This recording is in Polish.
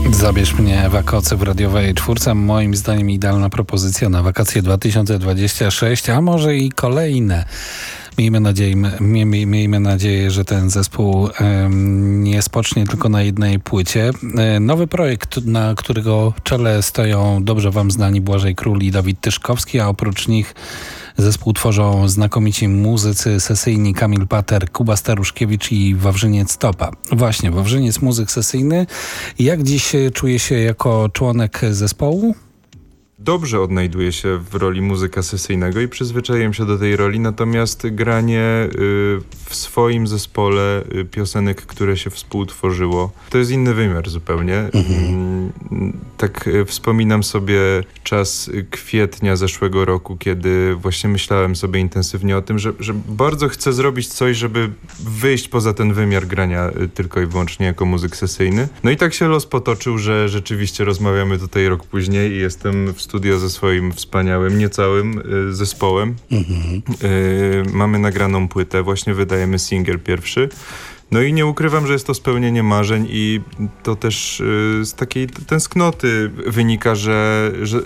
Zabierz mnie Wakoce w radiowej czwórce. Moim zdaniem idealna propozycja na wakacje 2026, a może i kolejne. Miejmy nadzieję, że ten zespół nie spocznie tylko na jednej płycie. Nowy projekt, na którego czele stoją dobrze wam znani Błażej Król i Dawid Tyszkowski, a oprócz nich zespół tworzą znakomici muzycy sesyjni Kamil Pater, Kuba Staruszkiewicz i Wawrzyniec Topa. Właśnie, Wawrzyniec, muzyk sesyjny. Jak dziś czuje się jako członek zespołu? Dobrze odnajduję się w roli muzyka sesyjnego i przyzwyczaiłem się do tej roli, natomiast granie w swoim zespole piosenek, które się współtworzyło, to jest inny wymiar zupełnie. Tak wspominam sobie czas kwietnia zeszłego roku, kiedy właśnie myślałem sobie intensywnie o tym, że bardzo chcę zrobić coś, żeby wyjść poza ten wymiar grania tylko i wyłącznie jako muzyk sesyjny. No i tak się los potoczył, że rzeczywiście rozmawiamy tutaj rok później i jestem w studio ze swoim wspaniałym, niecałym zespołem. Mamy nagraną płytę, właśnie wydajemy singiel pierwszy. No i nie ukrywam, że jest to spełnienie marzeń i to też z takiej tęsknoty wynika, że